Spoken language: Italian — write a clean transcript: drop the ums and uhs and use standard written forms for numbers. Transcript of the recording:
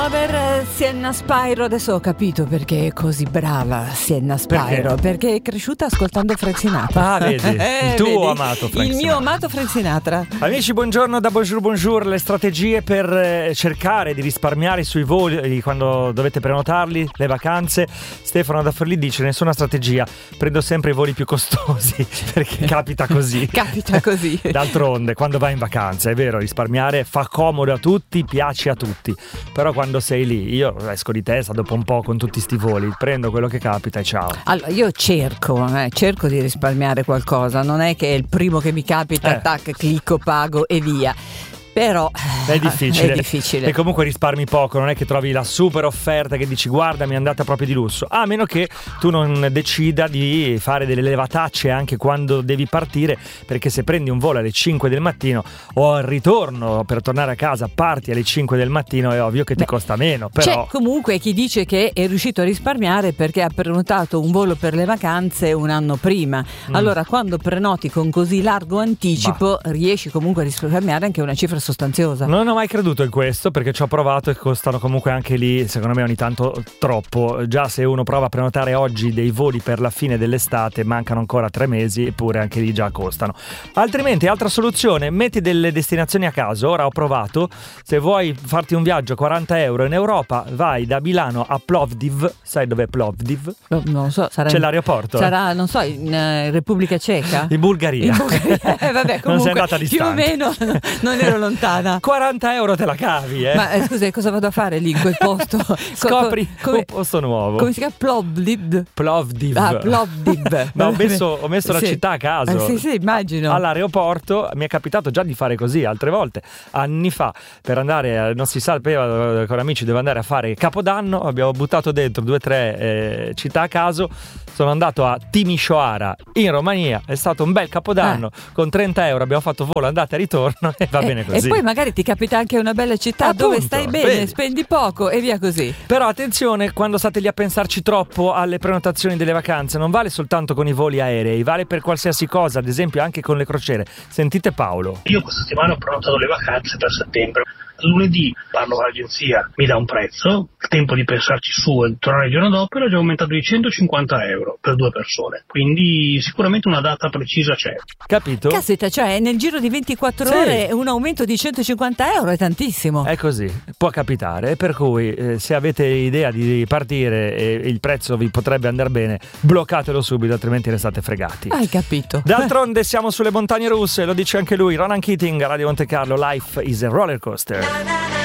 Per Sienna Spyro, adesso ho capito perché è così brava Sienna Spyro, perché è cresciuta ascoltando Frank Sinatra. Ah, vedi, il tuo amato Frank Il Sinatra. mio amato Frank Sinatra. Amici, buongiorno da Bonjour, le strategie per cercare di risparmiare sui voli quando dovete prenotarli, le vacanze. Stefano da Forlì dice: nessuna strategia, prendo sempre i voli più costosi perché capita così. Capita così. D'altronde, quando vai in vacanza, è vero, risparmiare fa comodo a tutti, piace a tutti, però quando sei lì, io esco di testa dopo un po' con tutti sti voli, prendo quello che capita e ciao. Allora, io cerco di risparmiare qualcosa, non è che è il primo che mi capita, tac, clicco, pago e via. Però è difficile. È difficile. E comunque risparmi poco, non è che trovi la super offerta che dici guarda mi è andata proprio di lusso, a meno che tu non decida di fare delle levatacce anche quando devi partire, perché se prendi un volo alle 5 del mattino o al ritorno per tornare a casa parti alle 5 del mattino, è ovvio che ti costa meno, però c'è comunque chi dice che è riuscito a risparmiare perché ha prenotato un volo per le vacanze un anno prima. Allora quando prenoti con così largo anticipo riesci comunque a risparmiare anche una cifra sostanziosa. Non ho mai creduto in questo perché ci ho provato e costano comunque anche lì, secondo me ogni tanto troppo. Già se uno prova a prenotare oggi dei voli per la fine dell'estate mancano ancora 3 mesi, eppure anche lì già costano. Altrimenti altra soluzione, metti delle destinazioni a caso. Ora ho provato, se vuoi farti un viaggio a 40 euro in Europa, vai da Milano a Plovdiv. Sai dov'è Plovdiv? Non so, c'è l'aeroporto? Sarà, non so, in Repubblica Ceca? In Bulgaria. Vabbè, comunque, non sei andata più o meno non ero lontana. 40 euro te la cavi, Ma scusa, cosa vado a fare lì in quel posto? Scopri un posto nuovo. Come si chiama? Plovdiv. Ah, Plovdiv. Ma ho messo la città a caso. Sì, immagino. All'aeroporto mi è capitato già di fare così altre volte, anni fa, per andare, non si sapeva, con amici dove andare a fare Capodanno, abbiamo buttato dentro 2 o 3 città a caso. Sono andato a Timișoara in Romania, è stato un bel Capodanno, con 30 euro abbiamo fatto volo andata e ritorno e va bene così. E poi magari ti capita anche una bella città, appunto, dove stai bene, vedi, spendi poco e via così. Però attenzione, quando state lì a pensarci troppo alle prenotazioni delle vacanze, non vale soltanto con i voli aerei, vale per qualsiasi cosa, ad esempio anche con le crociere. Sentite Paolo. Io questa settimana ho prenotato le vacanze per settembre. Lunedì parlo con l'agenzia, mi dà un prezzo, il tempo di pensarci su e tornare il giorno dopo era già aumentato di 150 euro per 2 persone, quindi sicuramente una data precisa c'è. Capito? Caspita, cioè nel giro di 24 ore un aumento di 150 euro è tantissimo. È così, può capitare, per cui se avete idea di partire e il prezzo vi potrebbe andare bene, bloccatelo subito, altrimenti restate fregati. Hai capito. D'altronde siamo sulle montagne russe, lo dice anche lui, Ronan Keating, Radio Monte Carlo, Life is a roller coaster.